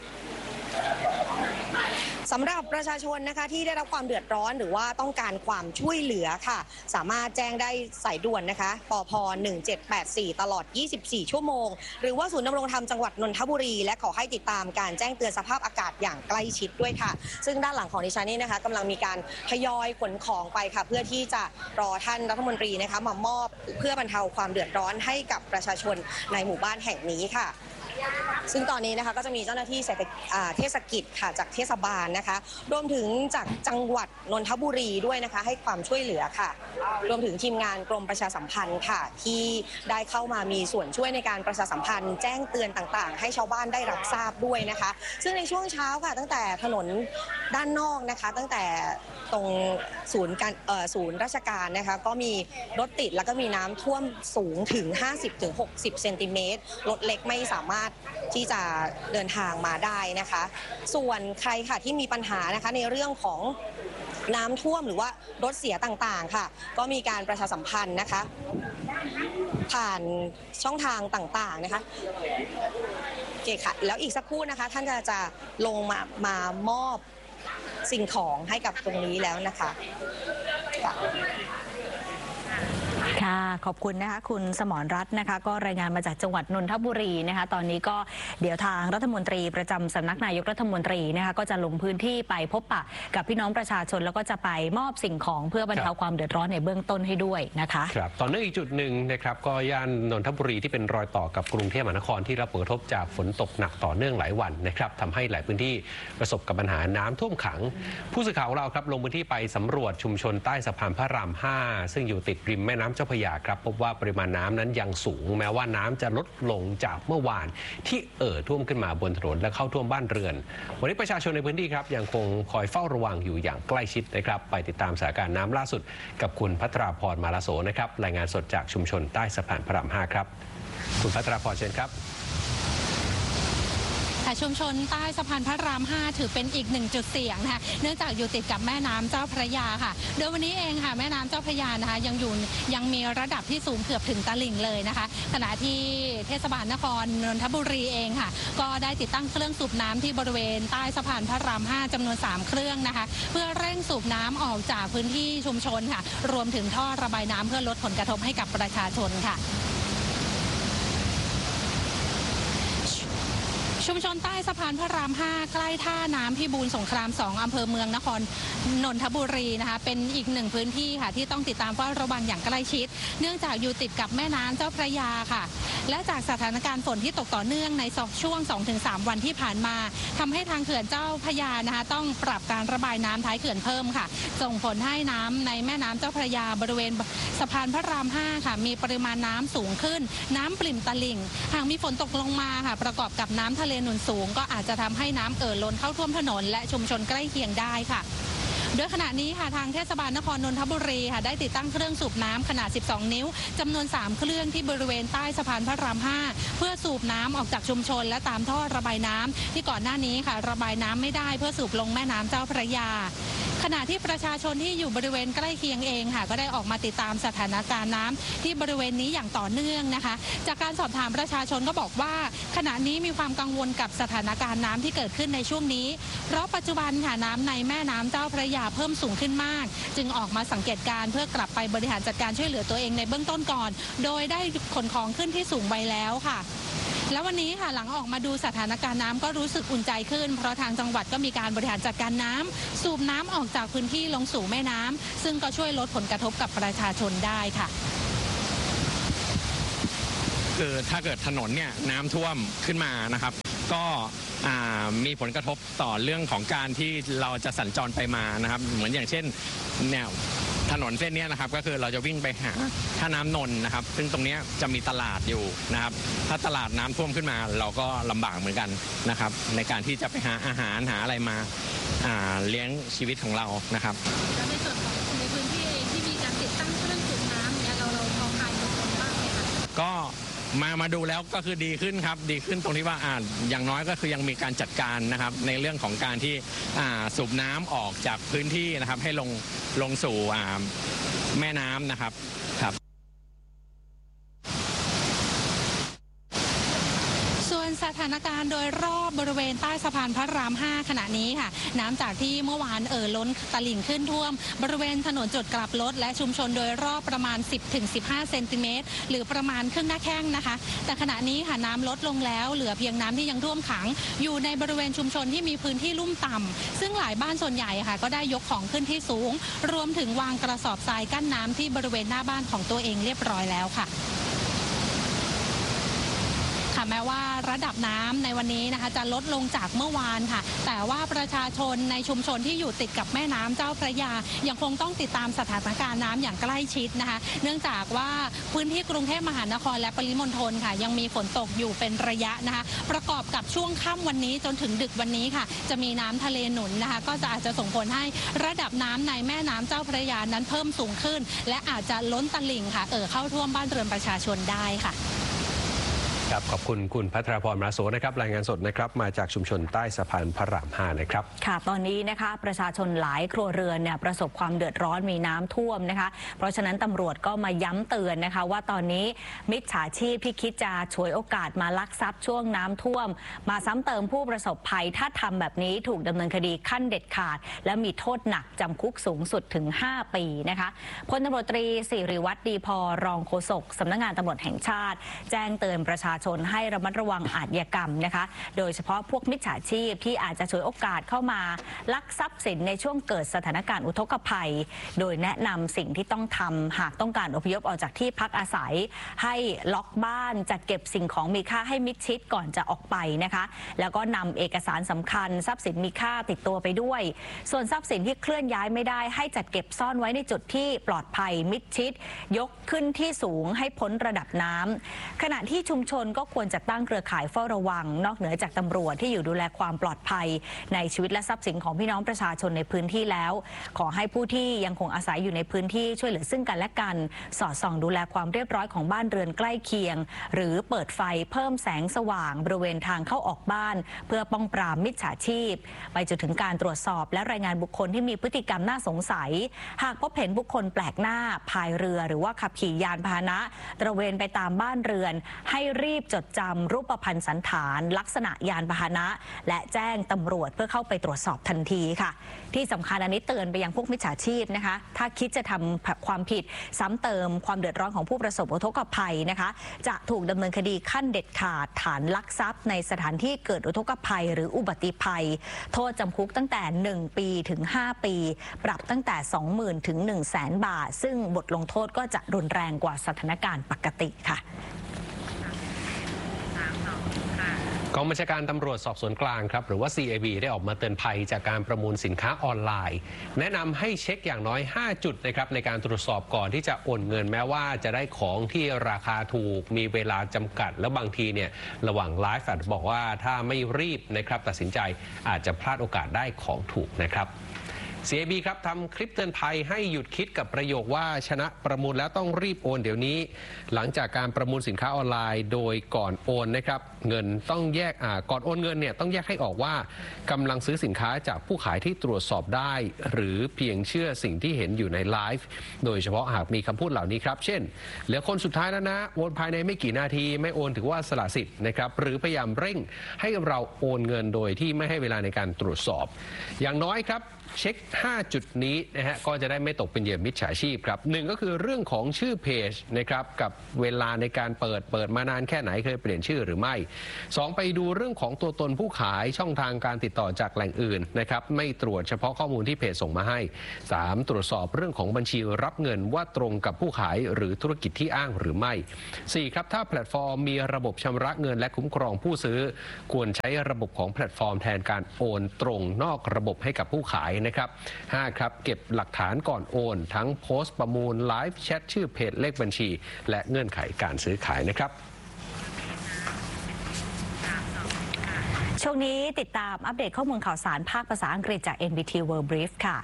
สำหรับประชาชนนะคะที่ได้รับความเดือดร้อนหรือว่าต้องการความช่วยเหลือค่ะสามารถแจ้งได้สายด่วนนะคะปพหนึ่งเจ็ดแปดสี่ตลอดยี่สิบสี่ชั่วโมงหรือว่าศูนย์ดำรงธรรมจังหวัดนนทบุรีและขอให้ติดตามการแจ้งเตือนสภาพอากาศอย่างใกล้ชิดด้วยค่ะซึ่งด้านหลังของดิฉันนี่นะคะกำลังมีการทยอยขนของไปค่ะเพื่อที่จะรอท่านรัฐมนตรีนะคะมามอบเพื่อบรรเทาความเดือดร้อนให้กับประชาชนในหมู่บ้านแห่งนี้ค่ะซึ่งตอนนี้นะคะก็จะมีเจ้าหน้าที่เทศกิจค่ะจากเทศบาลนะคะรวมถึงจากจังหวัดนนทบุรีด้วยนะคะให้ความช่วยเหลือค่ะรวมถึงทีมงานกรมประชาสัมพันธ์ค่ะที่ได้เข้ามามีส่วนช่วยในการประชาสัมพันธ์แจ้งเตือนต่างๆให้ชาวบ้านได้รับทราบด้วยนะคะซึ่งในช่วงเช้าค่ะตั้งแต่ถนนด้านนอกนะคะตั้งแต่ตรงศูนย์การศูนย์ราชการนะคะก็มีรถติดแล้วก็มีน้ำท่วมสูงถึง ห้าสิบถึงหกสิบเซนติเมตรรถเล็กไม่สามารถที่จะเดินทางมาได้นะคะส่วนใครค่ะที่มีปัญหานะคะในเรื่องของน้ำท่วมหรือว่ารถเสียต่างๆค่ะก็มีการประชาสัมพันธ์นะคะผ่านช่องทางต่างๆนะคะโอเคค่ะแล้วอีกสักครู่นะคะท่านจะจะลงมามามอบสิ่งของให้กับตรงนี้แล้วนะคะค่ะขอบคุณนะคะคุณสมรรัตน์นะคะก็รายงานมาจากจังหวัดนนทบุรีนะคะตอนนี้ก็เดี๋ยวทางรัฐมนตรีประจำสำนักนายกรัฐมนตรีนะคะก็จะลงพื้นที่ไปพบปะกับพี่น้องประชาชนแล้วก็จะไปมอบสิ่งของเพื่อบรรเทาความเดือดร้อนในเบื้องต้นให้ด้วยนะคะครับตอนนี้อีกจุดหนึ่งนะครับก็ย่านนนทบุรีที่เป็นรอยต่อกับกรุงเทพมหานครที่รับผลกระทบจากฝนตกหนักต่อเนื่องหลายวันนะครับทำให้หลายพื้นที่ประสบกับปัญหาน้ำท่วมขังผู้สื่อข่าวของเราครับลงพื้นที่ไปสำรวจชุมชนใต้สะพานพระรามห้าซึ่งอยู่ติดริมแม่น้ำเจ้าพระยาครับพบว่าปริมาณน้ำนั้นยังสูงแม้ว่าน้ำจะลดลงจากเมื่อวานที่เอ่อท่วมขึ้นมาบนถนนและเข้าท่วมบ้านเรือนวันนี้ประชาชนในพื้นที่ครับยังคงคอยเฝ้าระวังอยู่อย่างใกล้ชิดนะครับไปติดตามสถานการณ์น้ำล่าสุดกับคุณภัทราพรมาลาโสนะครับรายงานสดจากชุมชนใต้สะพานพระรามห้าครับคุณภัทราพรเชิญครับชุมชนใต้สะพานพระรามห้าถือเป็นอีกหนึ่งจุดเสี่ยงนะคะเนื่องจากอยู่ติดกับแม่น้ำเจ้าพระยาค่ะโดยวันนี้เองค่ะแม่น้ำเจ้าพระยานะคะยังอยู่ยังมีระดับที่สูงเกือบถึงตลิ่งเลยนะคะขณะที่เทศบาลนครนนทบุรีเองค่ะก็ได้ติดตั้งเครื่องสูบน้ำที่บริเวณใต้สะพานพระรามห้าจำนวนสามเครื่องนะคะเพื่อเร่งสูบน้ำออกจากพื้นที่ชุมชนค่ะรวมถึงท่อระบายน้ำเพื่อลดผลกระทบให้กับประชาชนค่ะชุมชนใต้สะพานพระรามห้าใกล้ท่าน้ำพิบูลสงครามสองอำเภอเมืองนครนนทบุรีนะคะเป็นอีกหนึ่งพื้นที่ค่ะที่ต้องติดตามเฝ้าระวังอย่างใกล้ชิดเนื่องจากอยู่ติดกับแม่น้ำเจ้าพระยาค่ะและจากสถานการณ์ฝนที่ตกต่อเนื่องในช่วง สองถึงสาม วันที่ผ่านมาทำให้ทางเขื่อนเจ้าพระยานะคะต้องปรับการระบายน้ำท้ายเขื่อนเพิ่มค่ะส่งผลให้น้ำในแม่น้ำเจ้าพระยาบริเวณสะพานพระรามห้าค่ะมีปริมาณน้ำสูงขึ้นน้ำปริ่มตลิ่งหากมีฝนตกลงมาค่ะประกอบกับน้ำทะเลหนุนสูงก็อาจจะทำให้น้ำเอ่อล้นเข้าท่วมถนนและชุมชนใกล้เคียงได้ค่ะโดยขณะนี้ค่ะทางเทศบาลนครนนทบุรีค่ะได้ติดตั้งเครื่องสูบน้ำขนาดสิบสองนิ้วจำนวนสามเครื่องที่บริเวณใต้สะพานพระรามห้าเพื่อสูบน้ำออกจากชุมชนและตามท่อระบายน้ำที่ก่อนหน้านี้ค่ะระบายน้ำไม่ได้เพื่อสูบลงแม่น้ำเจ้าพระยาขณะที่ประชาชนที่อยู่บริเวณใกล้เคียงเองค่ะก็ได้ออกมาติดตามสถานการณ์น้ำที่บริเวณนี้อย่างต่อเนื่องนะคะจากการสอบถามประชาชนก็บอกว่าขณะนี้มีความกังวลกับสถานการณ์น้ำที่เกิดขึ้นในช่วงนี้เพราะปัจจุบันค่ะน้ำในแม่น้ำเจ้าพระยาเพิ่มสูงขึ้นมากจึงออกมาสังเกตการเพื่อกลับไปบริหารจัดการช่วยเหลือตัวเองในเบื้องต้นก่อนโดยได้ขนของขึ้นที่สูงไว้แล้วค่ะแล้ววันนี้ค่ะหลังออกมาดูสถานการณ์น้ำก็รู้สึกอุ่นใจขึ้นเพราะทางจังหวัดก็มีการบริหารจัดการน้ำสูบน้ำออกจากพื้นที่ลงสู่แม่น้ำซึ่งก็ช่วยลดผลกระทบกับประชาชนได้ค่ะคือถ้าเกิดถนนเนี่ยน้ำท่วมขึ้นมานะครับก็มีผลกระทบต่อเรื่องของการที่เราจะสัญจรไปมานะครับเหมือนอย่างเช่นเนี่ยถนนเส้นนี้นะครับก็คือเราจะวิ่งไปหาท่าน้ำนนท์นะครับซึ่งตรงนี้จะมีตลาดอยู่นะครับถ้าตลาดน้ำท่วมขึ้นมาเราก็ลำบากเหมือนกันนะครับในการที่จะไปหาอาหารหาอะไรมาเลี้ยงชีวิตของเรานะครับแล้วในส่วนของในพื้นที่เองที่มีการติดตั้งเครื่องสูบน้ำเนี่ยเราเราพอคลายกังวลบ้างไหมคะก็มามาดูแล้วก็คือดีขึ้นครับดีขึ้นตรงที่ว่าอ่าอย่างน้อยก็คือยังมีการจัดการนะครับในเรื่องของการที่อ่าสูบน้ำออกจากพื้นที่นะครับให้ลงลงสู่อ่าแม่น้ำนะครับครับสถานการณ์โดยรอบบริเวณใต้สะพานพระรามห้าขณะนี้ค่ะน้ำจากที่เมื่อวานเอ่อล้นตลิ่งขึ้นท่วมบริเวณถนนจุดกลับรถและชุมชนโดยรอบประมาณ สิบถึงสิบห้า เซนติเมตรหรือประมาณครึ่งหน้าแข้งนะคะแต่ขณะนี้ค่ะน้ำลดลงแล้วเหลือเพียงน้ำที่ยังท่วมขังอยู่ในบริเวณชุมชนที่มีพื้นที่ลุ่มต่ำซึ่งหลายบ้านส่วนใหญ่ค่ะก็ได้ยกของขึ้นที่สูงรวมถึงวางกระสอบทรายกั้นน้ำที่บริเวณหน้าบ้านของตัวเองเรียบร้อยแล้วค่ะแม้ว่าระดับน้ำในวันนี้นะคะจะลดลงจากเมื่อวานค่ะแต่ว่าประชาชนในชุมชนที่อยู่ติดกับแม่น้ำเจ้าพระยายังคงต้องติดตามสถานการณ์น้ำอย่างใกล้ชิดนะคะเนื่องจากว่าพื้นที่กรุงเทพมหานครและปริมณฑลค่ะยังมีฝนตกอยู่เป็นระยะนะคะประกอบกับช่วงค่ำวันนี้จนถึงดึกวันนี้ค่ะจะมีน้ำทะเลหนุนนะคะก็จะอาจจะส่งผลให้ระดับน้ำในแม่น้ำเจ้าพระยานั้นเพิ่มสูงขึ้นและอาจจะล้นตลิ่งค่ะเอ่อเข้าท่วมบ้านเรือนประชาชนได้ค่ะขอบคุณคุณภัทรพร มาโสนะครับรายงานสดนะครับมาจากชุมชนใต้สะพานพระรามห้านะครับค่ะตอนนี้นะคะประชาชนหลายครัวเรือนเนี่ยประสบความเดือดร้อนมีน้ำท่วมนะคะเพราะฉะนั้นตำรวจก็มาย้ำเตือนนะคะว่าตอนนี้มิจฉาชีพที่คิดจะฉวยโอกาสมาลักทรัพย์ช่วงน้ำท่วมมาซ้ำเติมผู้ประสบภัยถ้าทำแบบนี้ถูกดำเนินคดีขั้นเด็ดขาดและมีโทษหนักจำคุกสูงสุดถึงห้าปีนะคะพลตำรวจตรีสิริวัฒน์ดีพอรองโฆษกสำนักงานตำรวจแห่งชาติแจ้งเตือนประชาชนให้ระมัดระวังอาชญากรรมนะคะโดยเฉพาะพวกมิจฉาชีพที่อาจจะฉวยโอกาสเข้ามาลักทรัพย์สินในช่วงเกิดสถานการณ์อุทกภัยโดยแนะนำสิ่งที่ต้องทำหากต้องการอพยพออกจากที่พักอาศัยให้ล็อกบ้านจัดเก็บสิ่งของมีค่าให้มิดชิดก่อนจะออกไปนะคะแล้วก็นำเอกสารสำคัญทรัพย์สินมีค่าติดตัวไปด้วยส่วนทรัพย์สินที่เคลื่อนย้ายไม่ได้ให้จัดเก็บซ่อนไว้ในจุดที่ปลอดภัยมิดชิดยกขึ้นที่สูงให้พ้นระดับน้ำขณะที่ชุมชนก็ควรจะตั้งเครือข่ายเฝ้าระวังนอกเหนือจากตำรวจที่อยู่ดูแลความปลอดภัยในชีวิตและทรัพย์สินของพี่น้องประชาชนในพื้นที่แล้วขอให้ผู้ที่ยังคงอาศัยอยู่ในพื้นที่ช่วยเหลือซึ่งกันและกันสอดส่องดูแลความเรียบร้อยของบ้านเรือนใกล้เคียงหรือเปิดไฟเพิ่มแสงสว่างบริเวณทางเข้าออกบ้านเพื่อป้องปรามมิจฉาชีพไปจนถึงการตรวจสอบและรายงานบุคคลที่มีพฤติกรรมน่าสงสัยหากพบเห็นบุคคลแปลกหน้าพายเรือหรือว่าขับขี่ยานพาหนะตระเวนไปตามบ้านเรือนให้รีบจดจำรูปพรรณสันฐานลักษณะยานพาหนะและแจ้งตำรวจเพื่อเข้าไปตรวจสอบทันทีค่ะที่สำคัญอันนี้เตือนไปยังพวกมิจฉาชีพนะคะถ้าคิดจะทำความผิดซ้ำเติมความเดือดร้อนของผู้ประสบอุทกภัยนะคะจะถูกดำเนินคดีขั้นเด็ดขาดฐานลักทรัพย์ในสถานที่เกิดอุทกภัยหรืออุบัติภัยโทษจำคุกตั้งแต่หนึ่งปีถึงห้าปีปรับตั้งแต่ สองหมื่น ถึง หนึ่งแสน บาทซึ่งบทลงโทษก็จะรุนแรงกว่าสถานการณ์ปกติค่ะกองบัญชาการตำรวจสอบสวนกลางครับหรือว่า ซี ไอ บี ได้ออกมาเตือนภัยจากการประมูลสินค้าออนไลน์แนะนำให้เช็คอย่างน้อยห้าจุดนะครับในการตรวจสอบก่อนที่จะโอนเงินแม้ว่าจะได้ของที่ราคาถูกมีเวลาจำกัดแล้วบางทีเนี่ยระหว่างไลฟ์อาจจะบอกว่าถ้าไม่รีบนะครับตัดสินใจอาจจะพลาดโอกาสได้ของถูกนะครับซี ไอ บี ครับทำคลิปเตือนภัยให้หยุดคิดกับประโยคว่าชนะประมูลแล้วต้องรีบโอนเดี๋ยวนี้หลังจากการประมูลสินค้าออนไลน์โดยก่อนโอนนะครับเงินต้องแยกอ่าก่อนโอนเงินเนี่ยต้องแยกให้ออกว่ากำลังซื้อสินค้าจากผู้ขายที่ตรวจสอบได้หรือเพียงเชื่อสิ่งที่เห็นอยู่ในไลฟ์โดยเฉพาะหากมีคำพูดเหล่านี้ครับเช่นเหลือคนสุดท้ายแล้วนะโอนภายในไม่กี่นาทีไม่โอนถือว่าสละสิทธิ์นะครับหรือพยายามเร่งให้เราโอนเงินโดยที่ไม่ให้เวลาในการตรวจสอบอย่างน้อยครับเช็คห้าจุดนี้นะฮะก็จะได้ไม่ตกเป็นเหยื่อมิจฉาชีพครับหนึ่งก็คือเรื่องของชื่อเพจนะครับกับเวลาในการเปิดเปิดมานานแค่ไหนเคยเปลี่ยนชื่อหรือไม่สองไปดูเรื่องของตัวตนผู้ขายช่องทางการติดต่อจากแหล่งอื่นนะครับไม่ตรวจเฉพาะข้อมูลที่เพจส่งมาให้สามตรวจสอบเรื่องของบัญชีรับเงินว่าตรงกับผู้ขายหรือธุรกิจที่อ้างหรือไม่สี่ครับถ้าแพลตฟอร์มมีระบบชำระเงินและคุ้มครองผู้ซื้อควรใช้ระบบของแพลตฟอร์มแทนการโอนตรงนอกระบบให้กับผู้ขายนะครับห้าครับเก็บหลักฐานก่อนโอนทั้งโพสต์ประมูลไลฟ์แชทชื่อเพจเลขบัญชีและเงื่อนไขการซื้อขายนะครับช่วงนี้ติดตามอัปเดตข้อมูลข่าวสารภาคภาษาอังกฤษจาก เอ็น บี ที World Brief ค่ะ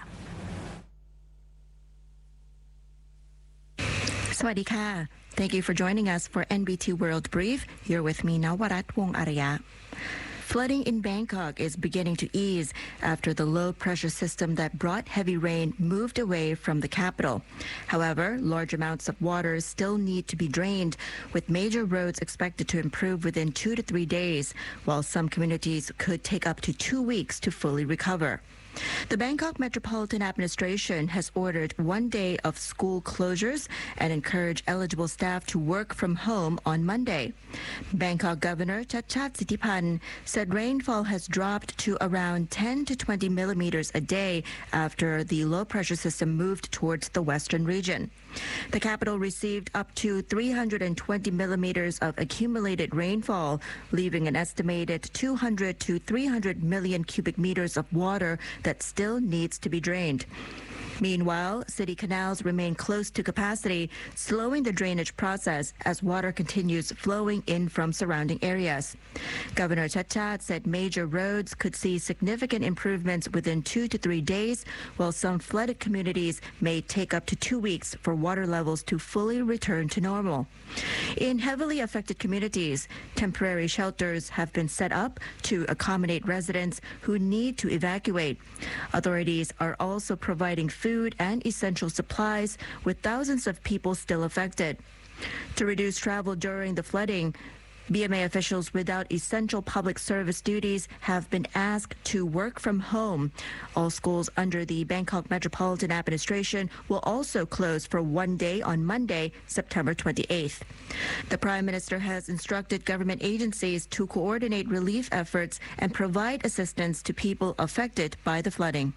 สวัสดีค่ะ Thank you for joining us for เอ็น บี ที World Brief. You're with me, Nawarat Wong Arya. Flooding in Bangkok is beginning to ease after the low-pressure system that brought heavy rain moved away from the capital. However, large amounts of water still need to be drained, with major roads expected to improve within two to three days, while some communities could take up to two weeks to fully recover. The Bangkok Metropolitan Administration has ordered one day of school closures and encouraged eligible staff to work from home on Monday. Bangkok Governor Chhatchhat Sittipan said rainfall has dropped to around ten to twenty millimeters a day after the low-pressure system moved towards the western region. The capital received up to three hundred twenty millimeters of accumulated rainfall, leaving an estimated two hundred to three hundred million cubic meters of water that still needs to be drained. Meanwhile, city canals remain close to capacity, slowing the drainage process as water continues flowing in from surrounding areas. Governor Chhatchhat said major roads could see significant improvements within two to three days, while some flooded communities may take up to two weeks for water levels to fully return to normal. In heavily affected communities, temporary shelters have been set up to accommodate residents who need to evacuate. Authorities are also providing food food and essential supplies, with thousands of people still affected. To reduce travel during the flooding, B M A officials without essential public service duties have been asked to work from home. All schools under the Bangkok Metropolitan Administration will also close for one day on Monday, September twenty-eighth. The Prime Minister has instructed government agencies to coordinate relief efforts and provide assistance to people affected by the flooding.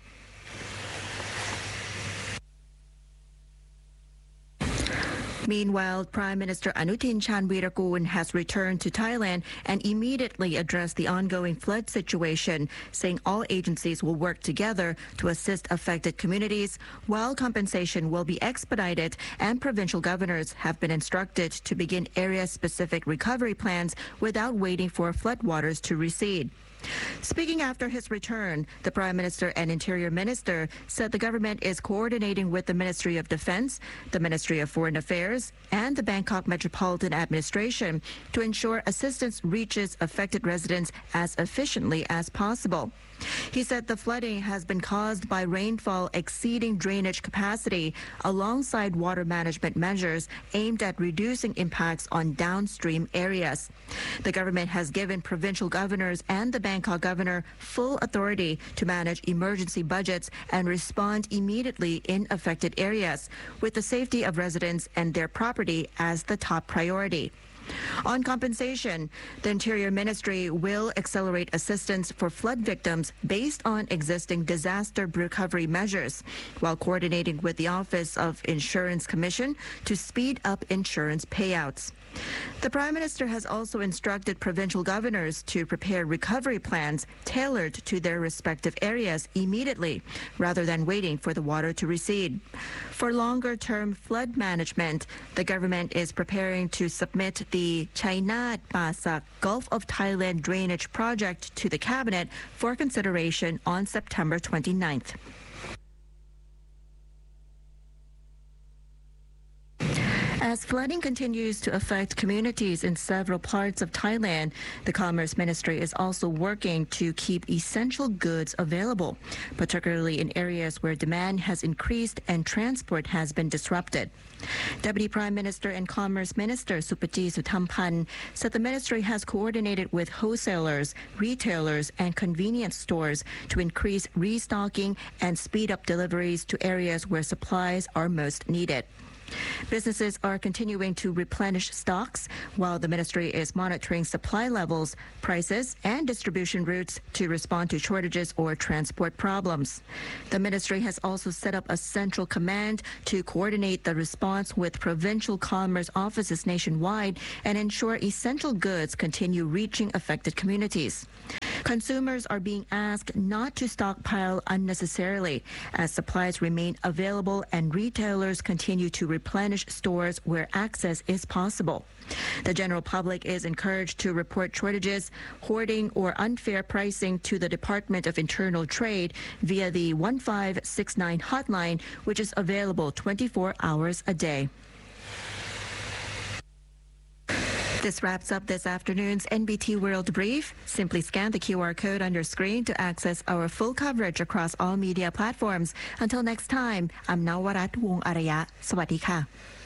Meanwhile, Prime Minister Anutin Chanvirakul has returned to Thailand and immediately addressed the ongoing flood situation, saying all agencies will work together to assist affected communities, while compensation will be expedited and provincial governors have been instructed to begin area-specific recovery plans without waiting for floodwaters to recede. Speaking after his return, the Prime Minister and Interior Minister said the government is coordinating with the Ministry of Defense, the Ministry of Foreign Affairs, and the Bangkok Metropolitan Administration to ensure assistance reaches affected residents as efficiently as possible. He said the flooding has been caused by rainfall exceeding drainage capacity alongside water management measures aimed at reducing impacts on downstream areas. The government has given provincial governors and the Bangkok governor full authority to manage emergency budgets and respond immediately in affected areas, with the safety of residents and their property as the top priority. On compensation, the Interior Ministry will accelerate assistance for flood victims based on existing disaster recovery measures, while coordinating with the Office of Insurance Commission to speed up insurance payouts. The Prime Minister has also instructed provincial governors to prepare recovery plans tailored to their respective areas immediately, rather than waiting for the water to recede. For longer-term flood management, the government is preparing to submit the Chainat Pasak Gulf of Thailand Drainage Project to the Cabinet for consideration on September twenty-ninth. As flooding continues to affect communities in several parts of Thailand, the Commerce Ministry is also working to keep essential goods available, particularly in areas where demand has increased and transport has been disrupted. Deputy Prime Minister and Commerce Minister Supajee Suthampan said the ministry has coordinated with wholesalers, retailers, and convenience stores to increase restocking and speed up deliveries to areas where supplies are most needed. Businesses are continuing to replenish stocks while the ministry is monitoring supply levels, prices, and distribution routes to respond to shortages or transport problems. The ministry has also set up a central command to coordinate the response with provincial commerce offices nationwide and ensure essential goods continue reaching affected communities. Consumers are being asked not to stockpile unnecessarily as supplies remain available and retailers continue to replenish stores where access is possible. The general public is encouraged to report shortages, hoarding, or unfair pricing to the Department of Internal Trade via the one five six nine hotline, which is available twenty-four hours a day. This wraps up this afternoon's N B T World Brief. Simply scan the Q R code on your screen to access our full coverage across all media platforms. Until next time, I'm Nawarat Wong Araya. สวัสดีค่ะ